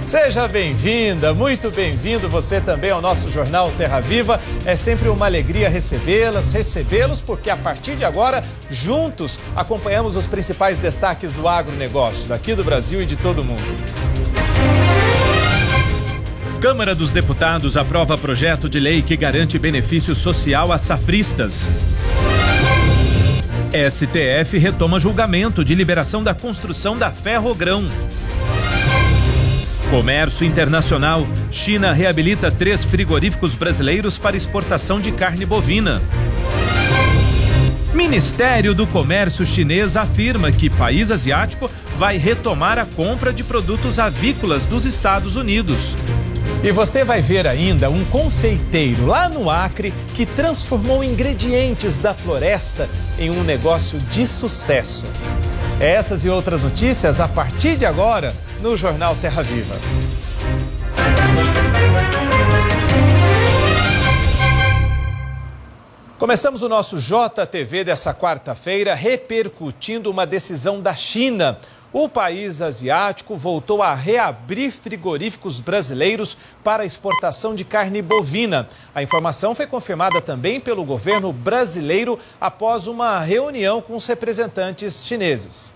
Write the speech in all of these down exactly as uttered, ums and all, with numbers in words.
Seja bem-vinda, muito bem-vindo você também ao nosso Jornal Terra Viva. É sempre uma alegria recebê-las, recebê-los, porque a partir de agora, juntos, acompanhamos os principais destaques do agronegócio, daqui do Brasil e de todo o mundo. Câmara dos Deputados aprova projeto de lei que garante benefício social a safristas. S T F retoma julgamento de liberação da construção da Ferrogrão. Comércio internacional. China reabilita três frigoríficos brasileiros para exportação de carne bovina. Ministério do Comércio chinês afirma que país asiático vai retomar a compra de produtos avícolas dos Estados Unidos. E você vai ver ainda um confeiteiro lá no Acre que transformou ingredientes da floresta em um negócio de sucesso. Essas e outras notícias a partir de agora no Jornal Terra Viva. Começamos o nosso J T V dessa quarta-feira repercutindo uma decisão da China. O país asiático voltou a reabrir frigoríficos brasileiros para exportação de carne bovina. A informação foi confirmada também pelo governo brasileiro após uma reunião com os representantes chineses.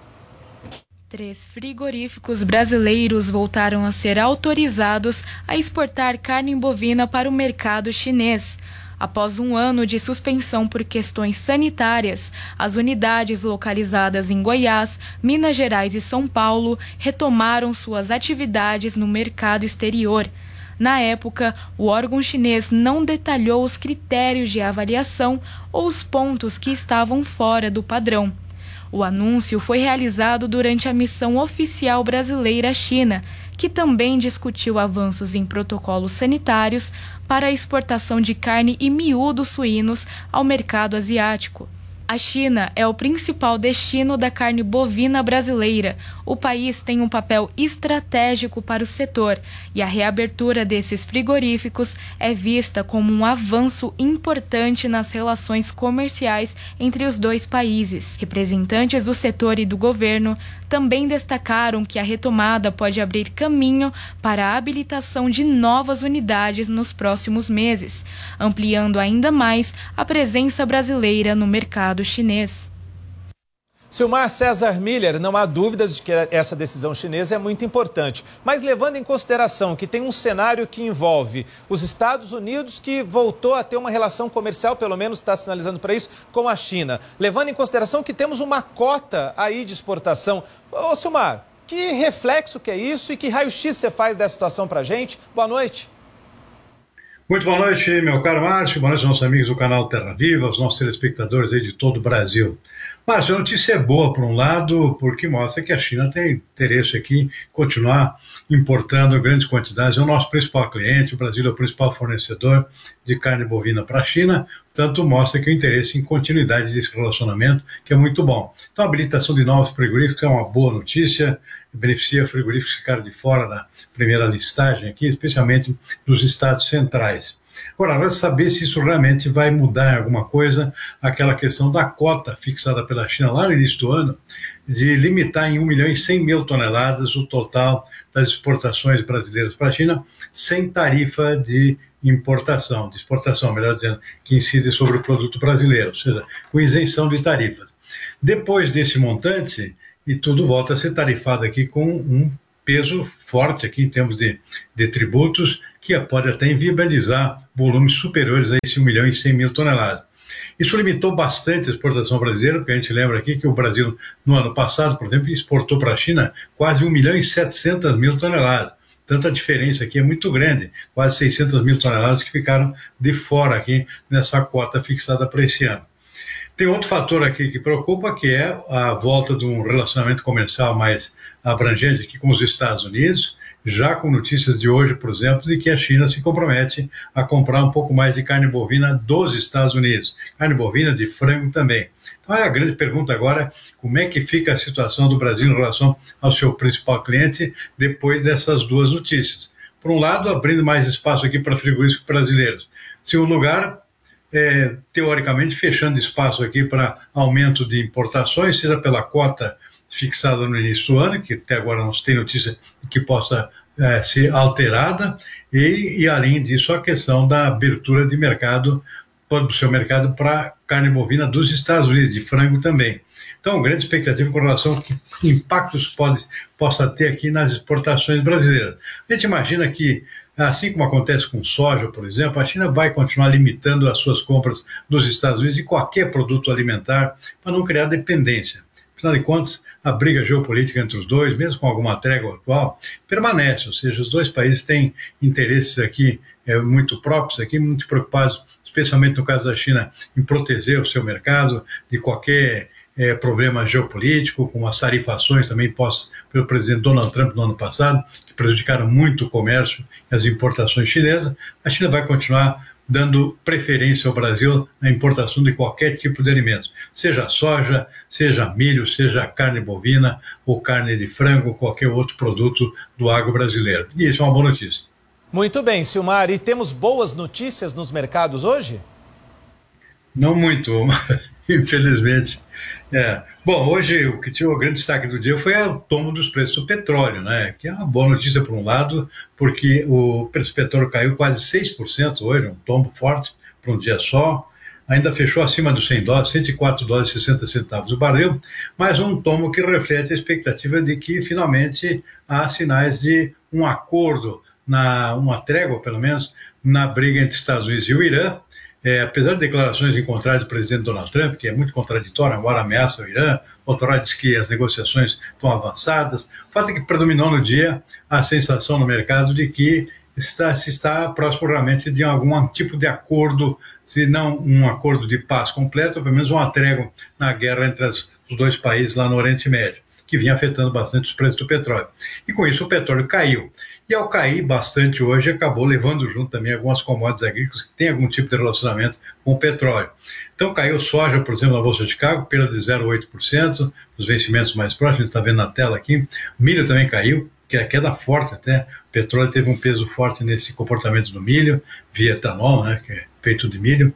Três frigoríficos brasileiros voltaram a ser autorizados a exportar carne bovina para o mercado chinês. Após um ano de suspensão por questões sanitárias, as unidades localizadas em Goiás, Minas Gerais e São Paulo retomaram suas atividades no mercado exterior. Na época, o órgão chinês não detalhou os critérios de avaliação ou os pontos que estavam fora do padrão. O anúncio foi realizado durante a missão oficial brasileira à China, que também discutiu avanços em protocolos sanitários para a exportação de carne e miúdos suínos ao mercado asiático. A China é o principal destino da carne bovina brasileira. O país tem um papel estratégico para o setor e a reabertura desses frigoríficos é vista como um avanço importante nas relações comerciais entre os dois países. Representantes do setor e do governo também destacaram que a retomada pode abrir caminho para a habilitação de novas unidades nos próximos meses, ampliando ainda mais a presença brasileira no mercado chinês. Silmar César Miller, não há dúvidas de que essa decisão chinesa é muito importante, mas levando em consideração que tem um cenário que envolve os Estados Unidos, que voltou a ter uma relação comercial, pelo menos está sinalizando para isso, com a China, levando em consideração que temos uma cota aí de exportação. Ô Silmar, que reflexo que é isso e que raio-x você faz dessa situação para a gente? Boa noite. Muito boa noite, meu caro Márcio, boa noite aos nossos amigos do canal Terra Viva, aos nossos telespectadores aí de todo o Brasil. Márcio, a notícia é boa por um lado, porque mostra que a China tem interesse aqui em continuar importando grandes quantidades. É o nosso principal cliente, o Brasil é o principal fornecedor de carne bovina para a China, portanto mostra que o interesse em continuidade desse relacionamento, que é muito bom. Então a habilitação de novos frigoríficos é uma boa notícia, beneficia frigoríficos que ficaram de fora da primeira listagem aqui, especialmente dos estados centrais. Agora, vai saber se isso realmente vai mudar alguma coisa, aquela questão da cota fixada pela China lá no início do ano, de limitar em um milhão e cem mil toneladas o total das exportações brasileiras para a China, sem tarifa de importação, de exportação, melhor dizendo, que incide sobre o produto brasileiro, ou seja, com isenção de tarifas. Depois desse montante, e tudo volta a ser tarifado aqui com um peso forte aqui em termos de, de tributos, que pode até inviabilizar volumes superiores a esse um milhão e cem mil toneladas. Isso limitou bastante a exportação brasileira, porque a gente lembra aqui que o Brasil, no ano passado, por exemplo, exportou para a China quase um milhão e setecentas mil toneladas. Tanto a diferença aqui é muito grande, quase seiscentas mil toneladas que ficaram de fora aqui nessa cota fixada para esse ano. Tem outro fator aqui que preocupa, que é a volta de um relacionamento comercial mais abrangente aqui com os Estados Unidos, já com notícias de hoje, por exemplo, de que a China se compromete a comprar um pouco mais de carne bovina dos Estados Unidos. Carne bovina, de frango também. Então a grande pergunta agora, como é que fica a situação do Brasil em relação ao seu principal cliente depois dessas duas notícias? Por um lado, abrindo mais espaço aqui para frigoríficos brasileiros. Em segundo lugar, é, teoricamente fechando espaço aqui para aumento de importações, seja pela cota fixada no início do ano, que até agora não se tem notícia que possa é, se alterada e, e, além disso, a questão da abertura de mercado, do seu mercado para carne bovina dos Estados Unidos, de frango também. Então, grande expectativa com relação a que impactos pode, possa ter aqui nas exportações brasileiras. A gente imagina que, assim como acontece com soja, por exemplo, a China vai continuar limitando as suas compras dos Estados Unidos de qualquer produto alimentar para não criar dependência. Afinal de contas, a briga geopolítica entre os dois, mesmo com alguma trégua atual, permanece, ou seja, os dois países têm interesses aqui é, muito próprios, aqui, muito preocupados, especialmente no caso da China, em proteger o seu mercado de qualquer é, problema geopolítico, com as tarifações também postas pelo presidente Donald Trump no ano passado, que prejudicaram muito o comércio e as importações chinesas. A China vai continuar dando preferência ao Brasil na importação de qualquer tipo de alimento, seja soja, seja milho, seja carne bovina ou carne de frango, qualquer outro produto do agro brasileiro. E isso é uma boa notícia. Muito bem, Silmar. E temos boas notícias nos mercados hoje? Não muito, infelizmente. É. Bom, hoje o que tinha o grande destaque do dia foi o tombo dos preços do petróleo, né? Que é uma boa notícia por um lado, porque o preço do petróleo caiu quase seis por cento hoje, um tombo forte para um dia só. Ainda fechou acima dos cem dólares, cento e quatro dólares e sessenta centavos o barril, mas um tombo que reflete a expectativa de que finalmente há sinais de um acordo, na, uma trégua pelo menos, na briga entre Estados Unidos e o Irã. É, apesar de declarações em contrário do presidente Donald Trump, que é muito contraditória, agora ameaça o Irã, outra hora diz que as negociações estão avançadas, o fato é que predominou no dia a sensação no mercado de que está, se está próximo realmente de algum tipo de acordo, se não um acordo de paz completo, pelo menos uma trégua na guerra entre as, os dois países lá no Oriente Médio, que vinha afetando bastante os preços do petróleo. E com isso o petróleo caiu. E ao cair bastante hoje, acabou levando junto também algumas commodities agrícolas que têm algum tipo de relacionamento com o petróleo. Então caiu soja, por exemplo, na Bolsa de Chicago, perda de zero vírgula oito por cento, nos vencimentos mais próximos, a gente está vendo na tela aqui. Milho também caiu, que é queda forte até. O petróleo teve um peso forte nesse comportamento do milho, via etanol, né, que é feito de milho.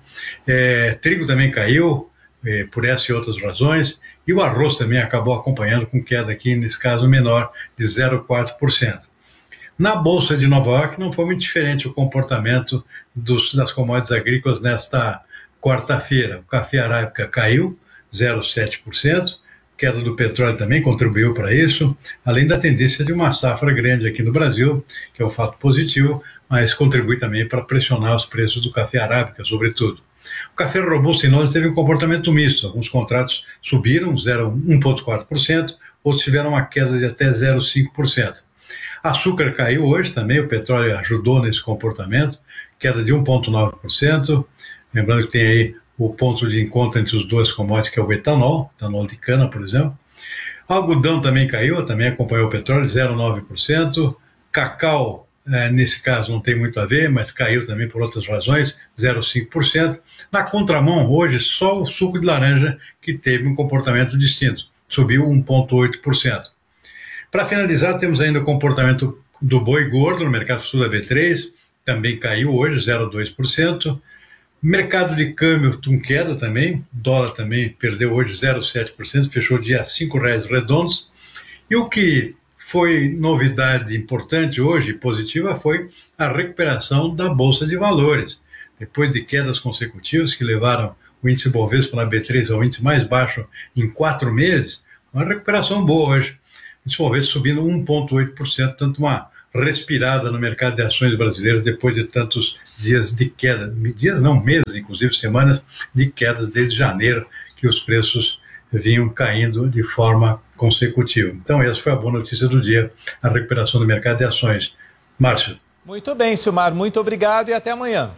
É, trigo também caiu, é, por essa e outras razões. E o arroz também acabou acompanhando com queda aqui, nesse caso menor, de zero vírgula quatro por cento. Na Bolsa de Nova York não foi muito diferente o comportamento dos, das commodities agrícolas nesta quarta-feira. O café arábica caiu zero vírgula sete por cento, queda do petróleo também contribuiu para isso, além da tendência de uma safra grande aqui no Brasil, que é um fato positivo, mas contribui também para pressionar os preços do café arábica, sobretudo. O café robusto em Londres teve um comportamento misto, alguns contratos subiram um vírgula quatro por cento, outros tiveram uma queda de até zero vírgula cinco por cento. Açúcar caiu hoje também, o petróleo ajudou nesse comportamento, queda de um vírgula nove por cento, lembrando que tem aí o ponto de encontro entre os dois commodities, que é o etanol, etanol de cana, por exemplo. Algodão também caiu, também acompanhou o petróleo, zero vírgula nove por cento. Cacau, eh, nesse caso não tem muito a ver, mas caiu também por outras razões, zero vírgula cinco por cento. Na contramão, hoje, só o suco de laranja que teve um comportamento distinto, subiu um vírgula oito por cento. Para finalizar, temos ainda o comportamento do boi gordo no mercado sul da B três, também caiu hoje, zero vírgula dois por cento. Mercado de câmbio com queda também, dólar também perdeu hoje zero vírgula sete por cento, fechou o dia a cinco reais redondos. E o que foi novidade importante hoje, positiva, foi a recuperação da Bolsa de Valores. Depois de quedas consecutivas que levaram o índice Bovespa na B três ao índice mais baixo em quatro meses, uma recuperação boa hoje. O índice Bovespa subindo um vírgula oito por cento, tanto uma respirada no mercado de ações brasileiras depois de tantos dias de queda, dias não, meses, inclusive semanas de quedas desde janeiro, que os preços vinham caindo de forma consecutiva. Então essa foi a boa notícia do dia, a recuperação do mercado de ações. Márcio. Muito bem, Silmar, muito obrigado e até amanhã.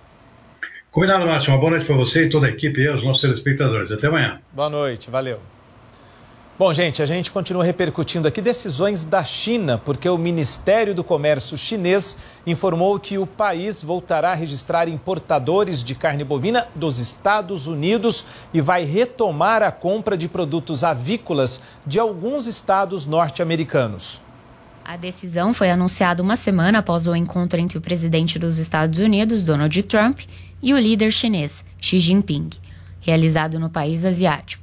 Combinado, Márcio, uma boa noite para você e toda a equipe e aos nossos telespectadores. Até amanhã. Boa noite, valeu. Bom, gente, a gente continua repercutindo aqui decisões da China, porque o Ministério do Comércio chinês informou que o país voltará a registrar importadores de carne bovina dos Estados Unidos e vai retomar a compra de produtos avícolas de alguns estados norte-americanos. A decisão foi anunciada uma semana após o encontro entre o presidente dos Estados Unidos, Donald Trump, e o líder chinês, Xi Jinping, realizado no país asiático.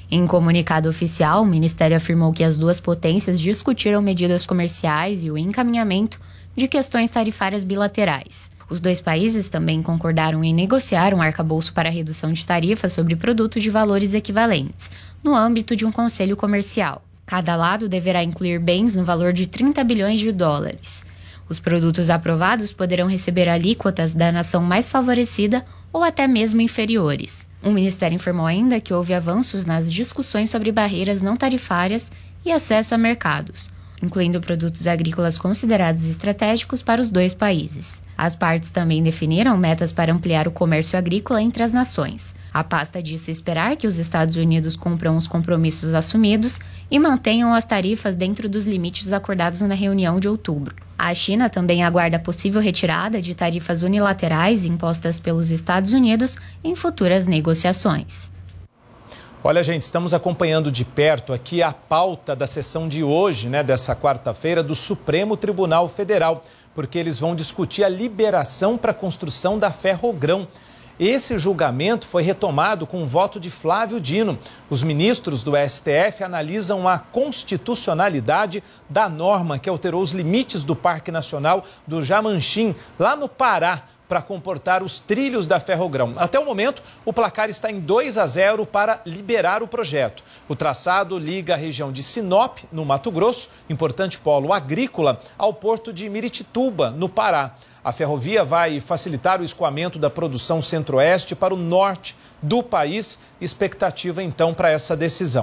Em comunicado oficial, o Ministério afirmou que as duas potências discutiram medidas comerciais e o encaminhamento de questões tarifárias bilaterais. Os dois países também concordaram em negociar um arcabouço para a redução de tarifas sobre produtos de valores equivalentes, no âmbito de um conselho comercial. Cada lado deverá incluir bens no valor de trinta bilhões de dólares. Os produtos aprovados poderão receber alíquotas da nação mais favorecida ou até mesmo inferiores. O Ministério informou ainda que houve avanços nas discussões sobre barreiras não tarifárias e acesso a mercados, incluindo produtos agrícolas considerados estratégicos para os dois países. As partes também definiram metas para ampliar o comércio agrícola entre as nações. A pasta disse esperar que os Estados Unidos cumpram os compromissos assumidos e mantenham as tarifas dentro dos limites acordados na reunião de outubro. A China também aguarda a possível retirada de tarifas unilaterais impostas pelos Estados Unidos em futuras negociações. Olha, gente, estamos acompanhando de perto aqui a pauta da sessão de hoje, né, dessa quarta-feira, do Supremo Tribunal Federal, porque eles vão discutir a liberação para a construção da Ferrogrão. Esse julgamento foi retomado com o voto de Flávio Dino. Os ministros do S T F analisam a constitucionalidade da norma que alterou os limites do Parque Nacional do Jamanchim, lá no Pará, para comportar os trilhos da Ferrogrão. Até o momento, o placar está em dois a zero para liberar o projeto. O traçado liga a região de Sinop, no Mato Grosso, importante polo agrícola, ao porto de Miritituba, no Pará. A ferrovia vai facilitar o escoamento da produção centro-oeste para o norte do país. Expectativa, então, para essa decisão.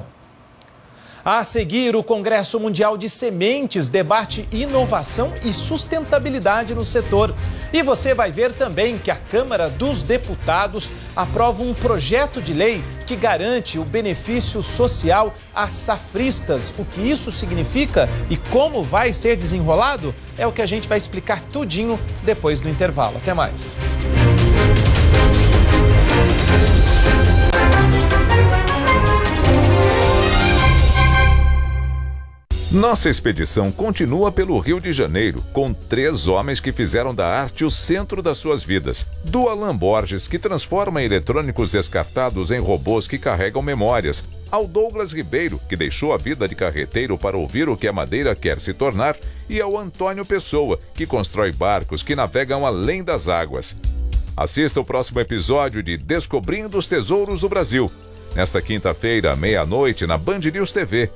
A seguir, o Congresso Mundial de Sementes debate inovação e sustentabilidade no setor. E você vai ver também que a Câmara dos Deputados aprova um projeto de lei que garante o benefício social a safristas. O que isso significa e como vai ser desenrolado é o que a gente vai explicar tudinho depois do intervalo. Até mais. Nossa expedição continua pelo Rio de Janeiro, com três homens que fizeram da arte o centro das suas vidas. Do Alan Borges, que transforma eletrônicos descartados em robôs que carregam memórias, ao Douglas Ribeiro, que deixou a vida de carreteiro para ouvir o que a madeira quer se tornar, e ao Antônio Pessoa, que constrói barcos que navegam além das águas. Assista o próximo episódio de Descobrindo os Tesouros do Brasil, nesta quinta-feira, à meia-noite, na Band News T V.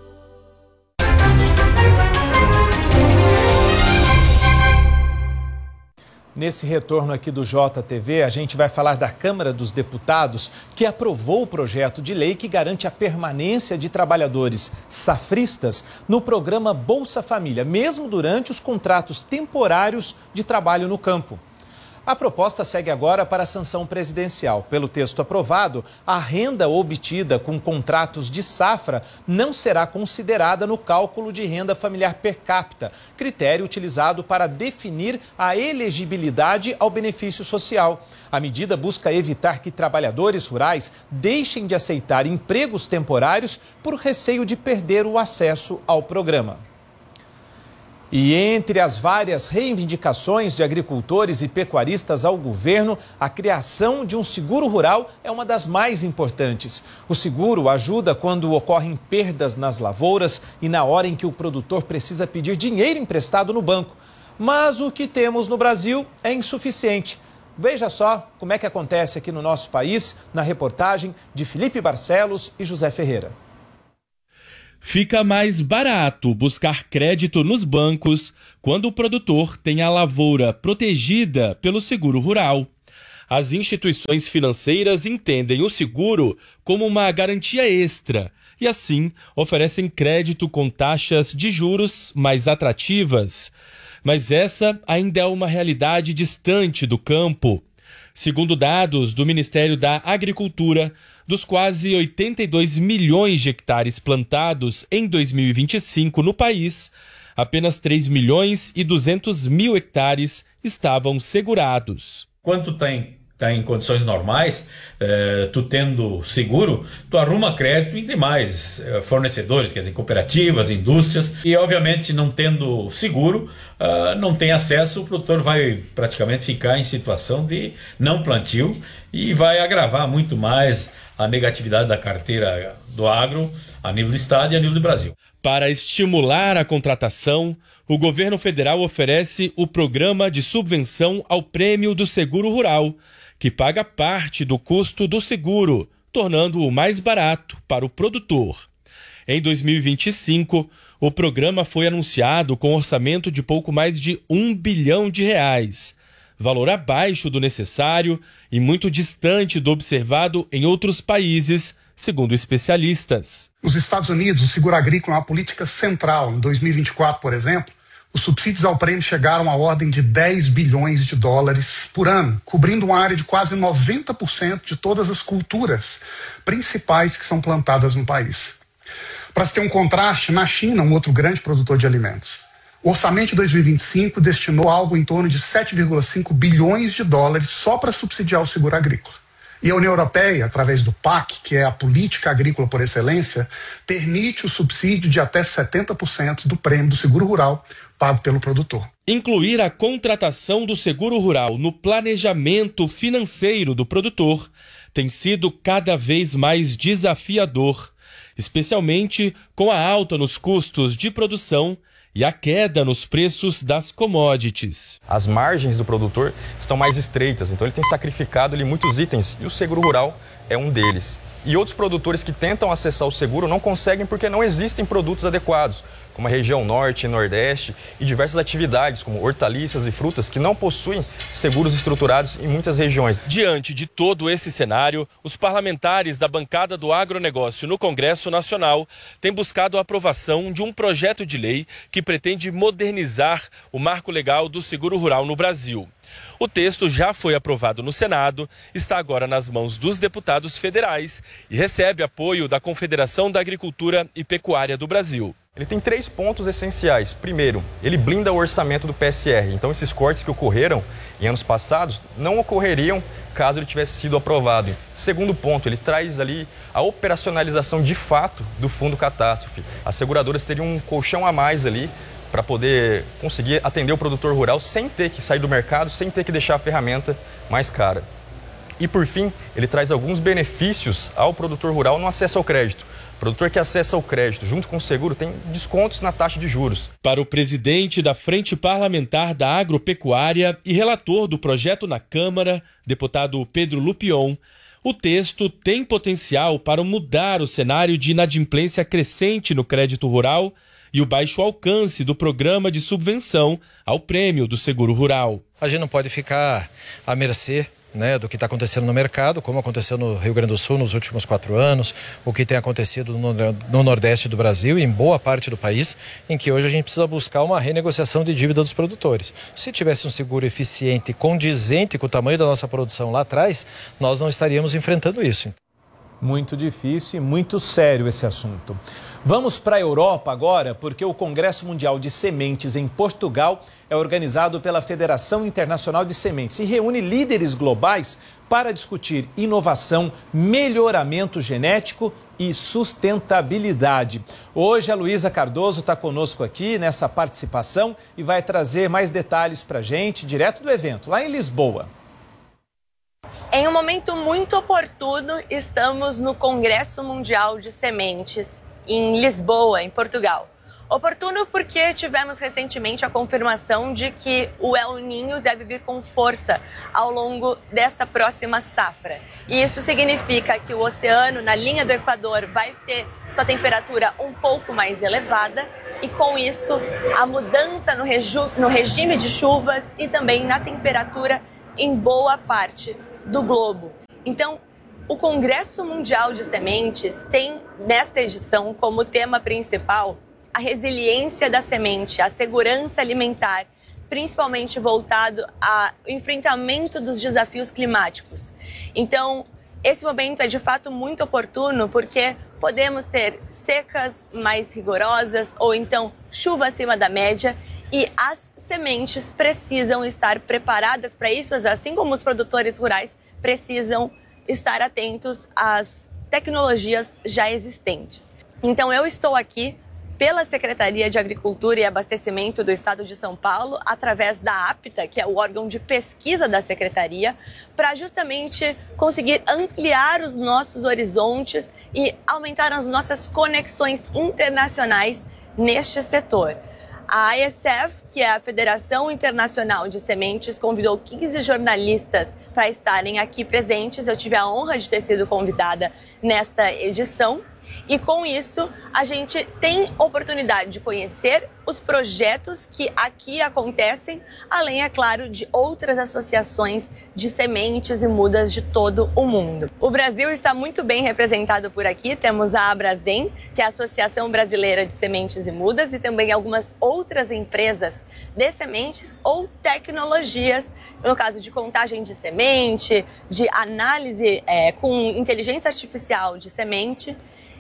Nesse retorno aqui do J T V, a gente vai falar da Câmara dos Deputados, que aprovou o projeto de lei que garante a permanência de trabalhadores safristas no programa Bolsa Família, mesmo durante os contratos temporários de trabalho no campo. A proposta segue agora para a sanção presidencial. Pelo texto aprovado, a renda obtida com contratos de safra não será considerada no cálculo de renda familiar per capita, critério utilizado para definir a elegibilidade ao benefício social. A medida busca evitar que trabalhadores rurais deixem de aceitar empregos temporários por receio de perder o acesso ao programa. E entre as várias reivindicações de agricultores e pecuaristas ao governo, a criação de um seguro rural é uma das mais importantes. O seguro ajuda quando ocorrem perdas nas lavouras e na hora em que o produtor precisa pedir dinheiro emprestado no banco. Mas o que temos no Brasil é insuficiente. Veja só como é que acontece aqui no nosso país, na reportagem de Felipe Barcelos e José Ferreira. Fica mais barato buscar crédito nos bancos quando o produtor tem a lavoura protegida pelo seguro rural. As instituições financeiras entendem o seguro como uma garantia extra e, assim, oferecem crédito com taxas de juros mais atrativas. Mas essa ainda é uma realidade distante do campo. Segundo dados do Ministério da Agricultura, dos quase oitenta e dois milhões de hectares plantados em dois mil e vinte e cinco no país, apenas três milhões e duzentos mil hectares estavam segurados. Quanto tem está em condições normais, eh, tu tendo seguro, tu arruma crédito em demais eh, fornecedores, quer dizer, cooperativas, indústrias, e obviamente não tendo seguro, uh, não tem acesso, o produtor vai praticamente ficar em situação de não plantio e vai agravar muito mais a negatividade da carteira do agro a nível de estado e a nível do Brasil. Para estimular a contratação, o governo federal oferece o programa de subvenção ao prêmio do seguro rural, que paga parte do custo do seguro, tornando-o mais barato para o produtor. Em dois mil e vinte e cinco, o programa foi anunciado com orçamento de pouco mais de um bilhão de reais, valor abaixo do necessário e muito distante do observado em outros países, segundo especialistas. Nos Estados Unidos, o seguro agrícola é uma política central. Em dois mil e vinte e quatro, por exemplo, os subsídios ao prêmio chegaram à ordem de dez bilhões de dólares por ano, cobrindo uma área de quase noventa por cento de todas as culturas principais que são plantadas no país. Para se ter um contraste, na China, um outro grande produtor de alimentos, o orçamento de dois mil e vinte e cinco destinou algo em torno de sete vírgula cinco bilhões de dólares só para subsidiar o seguro agrícola. E a União Europeia, através do P A C, que é a política agrícola por excelência, permite o subsídio de até setenta por cento do prêmio do seguro rural pago pelo produtor. Incluir a contratação do seguro rural no planejamento financeiro do produtor tem sido cada vez mais desafiador, especialmente com a alta nos custos de produção e a queda nos preços das commodities. As margens do produtor estão mais estreitas, então ele tem sacrificado ali muitos itens e o seguro rural é um deles. E outros produtores que tentam acessar o seguro não conseguem porque não existem produtos adequados, como a região norte e nordeste e diversas atividades como hortaliças e frutas que não possuem seguros estruturados em muitas regiões. Diante de todo esse cenário, os parlamentares da bancada do agronegócio no Congresso Nacional têm buscado a aprovação de um projeto de lei que pretende modernizar o marco legal do seguro rural no Brasil. O texto já foi aprovado no Senado, está agora nas mãos dos deputados federais e recebe apoio da Confederação da Agricultura e Pecuária do Brasil. Ele tem três pontos essenciais. Primeiro, ele blinda o orçamento do P S R. Então, esses cortes que ocorreram em anos passados não ocorreriam caso ele tivesse sido aprovado. Segundo ponto, ele traz ali a operacionalização de fato do fundo catástrofe. As seguradoras teriam um colchão a mais ali para poder conseguir atender o produtor rural sem ter que sair do mercado, sem ter que deixar a ferramenta mais cara. E, por fim, ele traz alguns benefícios ao produtor rural no acesso ao crédito. O produtor que acessa o crédito junto com o seguro tem descontos na taxa de juros. Para o presidente da Frente Parlamentar da Agropecuária e relator do projeto na Câmara, deputado Pedro Lupion, o texto tem potencial para mudar o cenário de inadimplência crescente no crédito rural e o baixo alcance do programa de subvenção ao prêmio do seguro rural. A gente não pode ficar à mercê, né, do que está acontecendo no mercado, como aconteceu no Rio Grande do Sul nos últimos quatro anos, o que tem acontecido no, no Nordeste do Brasil e em boa parte do país, em que hoje a gente precisa buscar uma renegociação de dívida dos produtores. Se tivesse um seguro eficiente, condizente com o tamanho da nossa produção lá atrás, nós não estaríamos enfrentando isso. Muito difícil e muito sério esse assunto. Vamos para a Europa agora, porque o Congresso Mundial de Sementes em Portugal é organizado pela Federação Internacional de Sementes e reúne líderes globais para discutir inovação, melhoramento genético e sustentabilidade. Hoje a Luísa Cardoso está conosco aqui nessa participação e vai trazer mais detalhes para a gente, direto do evento, lá em Lisboa. Em um momento muito oportuno, estamos no Congresso Mundial de Sementes, em Lisboa, em Portugal. Oportuno porque tivemos recentemente a confirmação de que o El Niño deve vir com força ao longo desta próxima safra. E isso significa que o oceano, na linha do Equador, vai ter sua temperatura um pouco mais elevada e, com isso, a mudança no, reju- no regime de chuvas e também na temperatura em boa parte do globo. Então, o Congresso Mundial de Sementes tem, nesta edição, como tema principal, a resiliência da semente, a segurança alimentar, principalmente voltado ao enfrentamento dos desafios climáticos. Então, esse momento é de fato muito oportuno porque podemos ter secas mais rigorosas ou então chuva acima da média e as sementes precisam estar preparadas para isso, assim como os produtores rurais precisam estar atentos às tecnologias já existentes. Então eu estou aqui pela Secretaria de Agricultura e Abastecimento do Estado de São Paulo, através da APTA, que é o órgão de pesquisa da Secretaria, para justamente conseguir ampliar os nossos horizontes e aumentar as nossas conexões internacionais neste setor. A I S F, que é a Federação Internacional de Sementes, convidou quinze jornalistas para estarem aqui presentes. Eu tive a honra de ter sido convidada nesta edição. E com isso, a gente tem oportunidade de conhecer os projetos que aqui acontecem, além, é claro, de outras associações de sementes e mudas de todo o mundo. O Brasil está muito bem representado por aqui. Temos a Abrazen, que é a Associação Brasileira de Sementes e Mudas, e também algumas outras empresas de sementes ou tecnologias, no caso de contagem de semente, de análise é, com inteligência artificial de semente.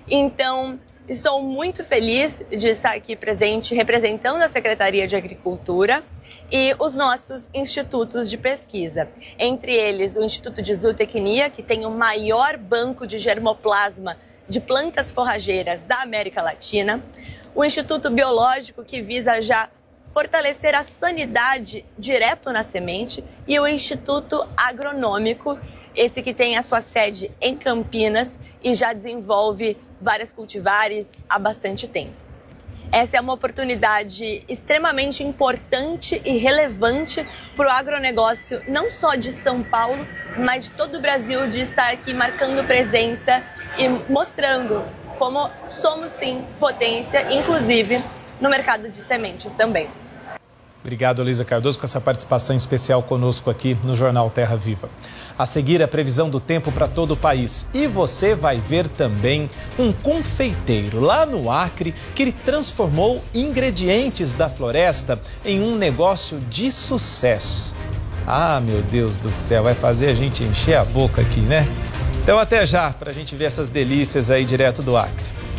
Então, estou muito feliz de estar aqui presente representando a Secretaria de Agricultura e os nossos institutos de pesquisa. Entre eles, o Instituto de Zootecnia, que tem o maior banco de germoplasma de plantas forrageiras da América Latina, o Instituto Biológico, que visa já fortalecer a sanidade direto na semente, e o Instituto Agronômico, esse que tem a sua sede em Campinas e já desenvolve várias cultivares há bastante tempo. Essa é uma oportunidade extremamente importante e relevante para o agronegócio, não só de São Paulo, mas de todo o Brasil, de estar aqui marcando presença e mostrando como somos, sim, potência, inclusive no mercado de sementes também. Obrigado, Elisa Cardoso, com essa participação especial conosco aqui no Jornal Terra Viva. A seguir, a previsão do tempo para todo o país. E você vai ver também um confeiteiro lá no Acre que ele transformou ingredientes da floresta em um negócio de sucesso. Ah, meu Deus do céu, vai fazer a gente encher a boca aqui, né? Então até já, para a gente ver essas delícias aí direto do Acre.